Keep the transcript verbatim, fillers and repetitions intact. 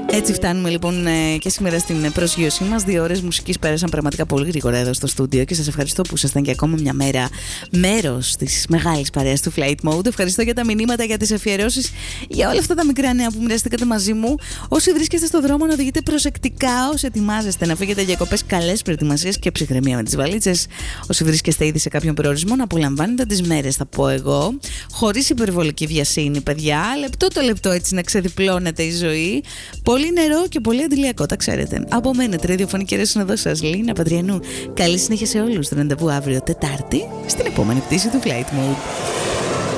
Έτσι φτάνουμε λοιπόν και σήμερα στην προσγείωσή μας. Δύο ώρες μουσικής πέρασαν πραγματικά πολύ γρήγορα εδώ στο στούντιο και σας ευχαριστώ που ήσασταν και ακόμα μια μέρα μέρος της μεγάλης παρέας του Flight Mode. Ευχαριστώ για τα μηνύματα, για τις αφιερώσεις, για όλα αυτά τα μικρά νέα που μοιραστήκατε μαζί μου. Όσοι βρίσκεστε στο δρόμο, να οδηγείτε προσεκτικά. Όσοι ετοιμάζεστε να φύγετε διακοπές, καλές προετοιμασίες και ψυχραιμία με τις βαλίτσες. Όσοι βρίσκεστε ήδη σε κάποιον προορισμό, να απολαμβάνετε τις μέρες, θα πω εγώ. Χωρίς υπερβολική βιασύνη, παιδιά. Λεπτό το λεπτό, έτσι να ξεδιπλώνεται η ζωή. Πολύ νερό και πολύ αντιλιακό, τα ξέρετε. Από μένα, ραδιοφωνική ρεσυνοδό σας, Λίνα Παντριανού. Καλή συνέχεια σε όλους. Το ραντεβού αύριο Τετάρτη στην επόμενη πτήση του Flight Mode.